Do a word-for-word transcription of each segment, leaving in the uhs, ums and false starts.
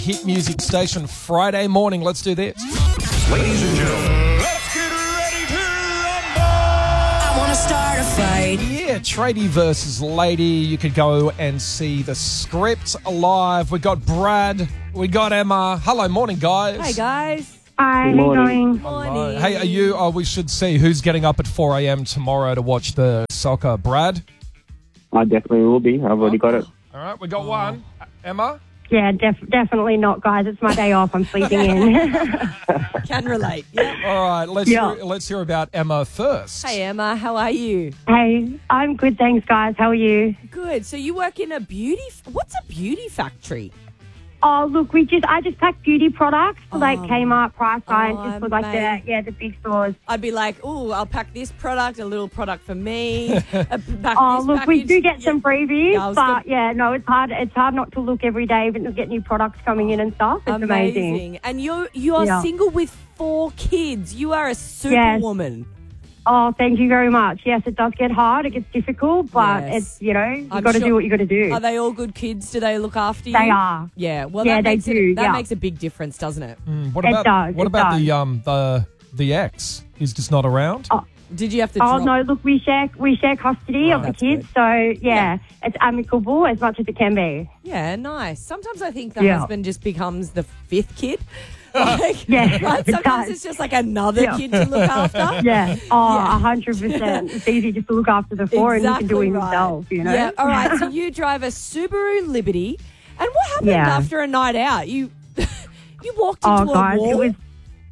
Hit music station Friday morning. Let's do this. Ladies and gentlemen, let's get ready to rumble. I want to start a fight. Yeah, Tradie versus Lady. You could go and see the script live. We got Brad. We got Emma. Hello, morning, guys. Hey, guys. Hi, how you doing? Morning. Hey, are you? Oh, we should see who's getting up at four a.m. tomorrow to watch the soccer. Brad? I definitely will be. I've already got it. All right, we got one. Emma? Yeah, def- definitely not, guys. It's my day off. I'm sleeping in. Can relate. Yeah. All right, let's Yeah. hear, let's hear about Emma first. Hey, Emma. How are you? Hey, I'm good, thanks, guys. How are you? Good. So you work in a beauty... F- What's a beauty factory? Oh, look, we just I just pack beauty products for like Oh. Kmart, Price Line, Oh, just for like mate. the yeah the big stores. I'd be like, oh, I'll pack this product, a little product for me. a pack Oh, this look, we package. do get Yeah. some freebies, Yeah, I was but gonna- yeah, no, it's hard. It's hard not to look every day, but to get new products coming in and stuff. It's amazing. And you're, you are Yeah. single with four kids. You are a superwoman. Oh, thank you very much. Yes, it does get hard. It gets difficult, but Yes. it's you know you've I'm got to sure- do what you got to do. Are they all good kids? Do they look after you? They are. Yeah. Well, Yeah, that they makes do, It, that yeah. makes a big difference, doesn't it? Mm, what It about does, what it about does. the um the the ex? He's just not around. Oh, Did you have to Oh drop... no! Look, we share we share custody Right, of the that's kids, so yeah, it's amicable as much as it can be. Yeah, nice. Sometimes I think the Yeah. husband just becomes the fifth kid. Like, Yeah, right? it Sometimes does. it's just like another Yeah. kid to look after. Yeah, oh, Yeah. a hundred percent. It's easy just to look after the four, and you can do it right. himself. You know. Yeah. All right. So you drive a Subaru Liberty, and what happened Yeah. after a night out? You you walked Oh, into guys, a wall. it was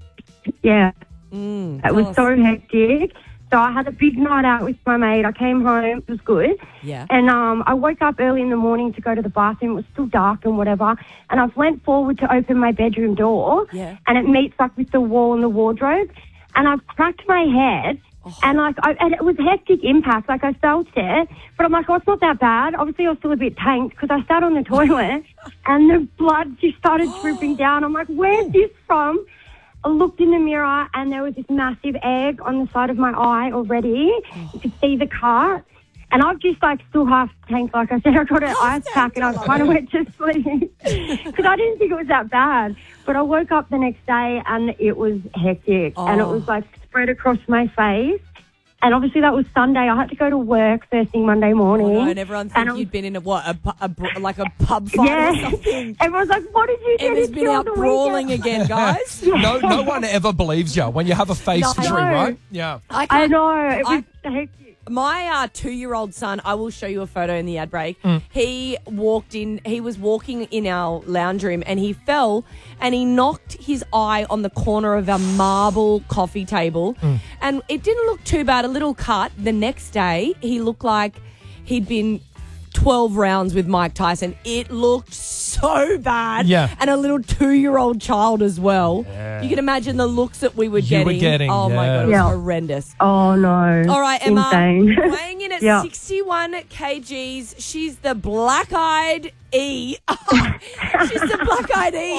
yeah, Mm, it tell was us. so hectic. So I had a big night out with my mate. I came home. It was good. Yeah. And um, I woke up early in the morning to go to the bathroom. It was still dark and whatever. And I went forward to open my bedroom door. Yeah. And it meets like with the wall and the wardrobe. And I've cracked my head. Oh. And like, I, and it was hectic impact. Like I felt it, but I'm like, oh, it's not that bad. Obviously, I was still a bit tanked because I sat on the toilet, and the blood just started dripping down. I'm like, where's this from? I looked in the mirror, and there was this massive egg on the side of my eye already. You could see the cut. And I've just, like, still half tanked. Like I said, I got an ice pack, and I kind of went to sleep because I didn't think it was that bad. But I woke up the next day, and it was hectic. And it Oh. was, like, spread across my face. And obviously that was Sunday. I had to go to work first thing Monday morning. Oh, no, and everyone And think it was- you'd been in a what? A, pu- a, br- like a pub fight or Yeah. something. Everyone's like, what did you do? Emma's to been kill out the brawling weekend? again, guys. No, no one ever believes you when you have a face No. injury, No. right? Yeah. I I can't- know. It was I- hectic. My uh, two-year-old son, I will show you a photo in the ad break. Mm. He walked in, he was walking in our lounge room and he fell and he knocked his eye on the corner of a marble coffee table. Mm. And it didn't look too bad, a little cut. The next day, he looked like he'd been twelve rounds with Mike Tyson. It looked so bad. Yeah. And a little two-year-old child as well. Yeah. You can imagine the looks that we were You were getting. getting, Oh, my yeah. God, it was Yeah. horrendous. Oh, no. All right, Emma, Insane. weighing in at Yeah. sixty-one kilograms. She's the black-eyed E. She's the black-eyed E.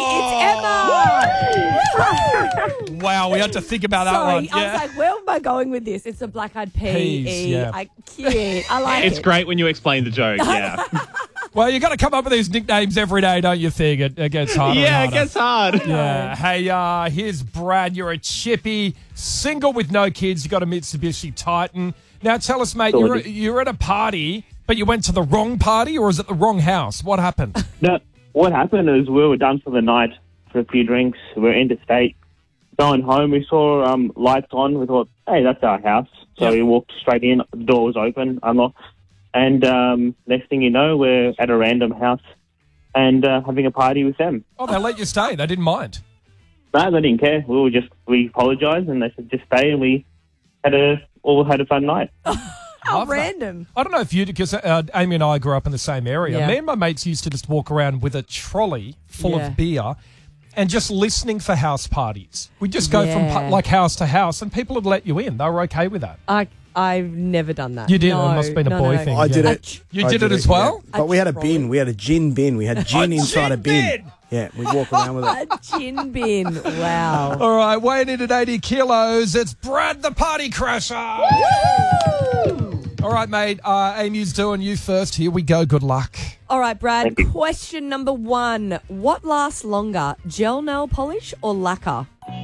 It's Emma. Wow, we had to think about that Sorry, one. I Yeah. was like, where am I going with this? It's the black-eyed P. Peas, E. yeah. I, cute. I like It's it. great when you explain the joke, yeah. Well, you got to come up with these nicknames every day, don't you think? It, it gets harder. yeah, and it harder. gets hard. Yeah. Hey, uh, here's Brad. You're a chippy, single with no kids. You got a Mitsubishi Titan. Now, tell us, mate, you're, you're at a party, but you went to the wrong party, or is it the wrong house? What happened? No, what happened is we were done for the night for a few drinks. We were interstate. Going home, we saw um, lights on. We thought, hey, that's our house. So Yep. we walked straight in. The door was open, unlocked. And um, next thing you know, we're at a random house and uh, having a party with them. Oh, they let you stay. They didn't mind. No, they didn't care. We were just, we apologised and they said just stay, and we had a, all had a fun night. How Love that. random. I don't know if you did, because uh, Amy and I grew up in the same area. Yeah. Me and my mates used to just walk around with a trolley full Yeah. of beer and just listening for house parties. We'd just go from Yeah. pu- like house to house, and people would let you in. They were okay with that. I, I've never done that. You did? No, It must have been a no, boy no. thing. I did Yeah. it. You I did it as well? yeah. But we had a trolley. bin. We had a gin bin. We had gin A inside a gin bin. bin? Yeah, we'd walk around with it. A gin bin. Wow. All right, weighing in at eighty kilos, it's Brad the Party Crasher. All right, mate. Uh, Amy's doing you first. Here we go. Good luck. All right, Brad, Thank you. question number one. What lasts longer, gel nail polish or lacquer?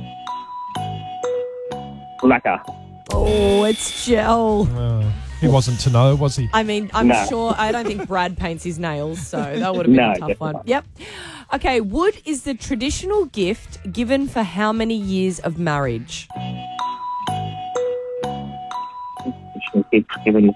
Lacquer. Oh, it's gel. Uh, he wasn't to know, was he? I mean, I'm No. sure, I don't think Brad paints his nails, so that would have been No, a tough definitely one. not. Yep. Okay, wood is the traditional gift given for how many years of marriage? She keeps giving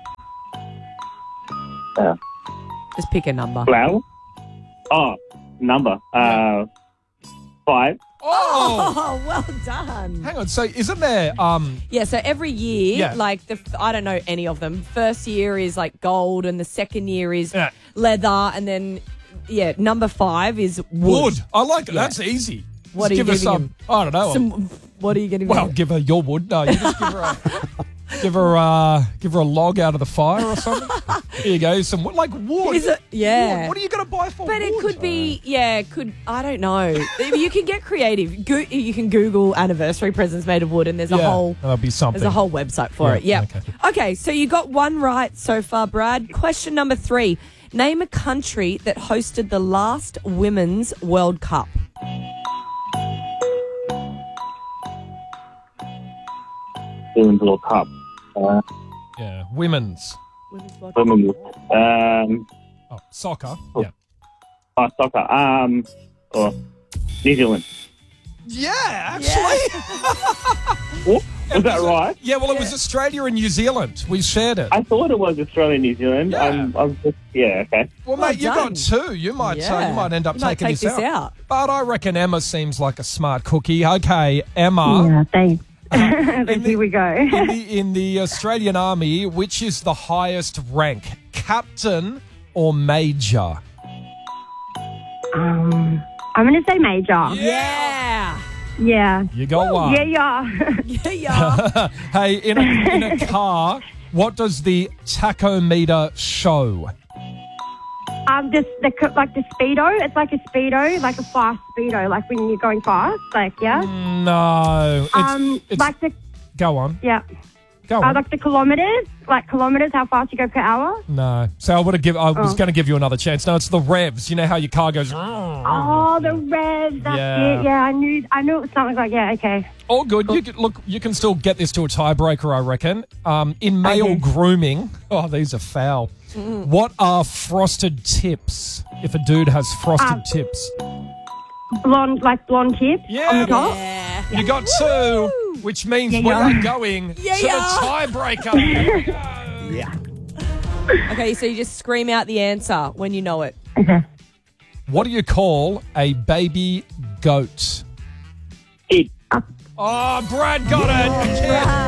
uh, Just pick a number. flower. Oh, number. Uh, five. Oh! Oh, well done. Hang on. So isn't there... um? Yeah, so every year, Yeah. like, the I don't know any of them. First year is like gold, and the second year is Yeah. leather, and then, yeah, number five is wood. Wood. I like it. Yeah. That's easy. What Just are you give her giving some... him? I don't know. Some, what are you getting? Well, give her your wood. No, you just give her a... Give her, uh, give her a log out of the fire or something. Here you go. Some wood, like wood. Is it- yeah. Wood. What are you going to buy for But wood? it could be, yeah, could I don't know. You can get creative. Go, you can Google anniversary presents made of wood, and there's a Yeah, whole that'll be something. there's a whole website for Yeah, it. Yeah. okay. Okay, so you got one right so far, Brad. Question number three: name a country that hosted the last Women's World Cup. Women's World Cup. Uh, Yeah, women's. Women's World Cup. women's. Um, Oh, soccer. Oh. Yeah. oh, soccer. Um, or New Zealand. Yeah, actually. Oh, was that right? Yeah, well, it was Australia and New Zealand. We shared it. I thought it was Australia, New Zealand. Yeah. Um, I'm just, yeah, okay. Well, Well mate, you done. got two. You might, uh, Yeah. you might end up You might taking take this, this out. But I reckon Emma seems like a smart cookie. Okay, Emma. Yeah, thanks. in the- Here we go. In the, in the Australian Army, which is the highest rank, captain or major? Um, I'm going to say major. Yeah. Yeah. You got one. Yeah, yeah. Yeah, yeah. Hey, in a, in a car, what does the tachometer show? um, just the co- like the speedo. It's like a speedo, like a fast speedo, like when you're going fast. Like yeah. No. It's, um, it's, like the go on. yeah, Go uh, on. like the kilometers, like kilometers, how fast you go per hour. No. So I would have give. I was Oh. going to give you another chance. No, it's the revs. You know how your car goes. Oh, the revs. That's Yeah. it. Yeah, I knew. I knew it was something like yeah. Okay. All good. You can, look, you can still get this to a tiebreaker, I reckon. Um, in male Okay. grooming, oh, these are foul. What are frosted tips? If a dude has frosted Um, tips, Blonde, like blonde tips Yeah, on the top. Yeah. you got two, which means Yeah, we yeah. are going Yeah, to yeah. the tiebreaker. Here we go. Yeah. Okay, so you just scream out the answer when you know it. Okay. What do you call a baby goat? It. Oh, Brad got it. Again.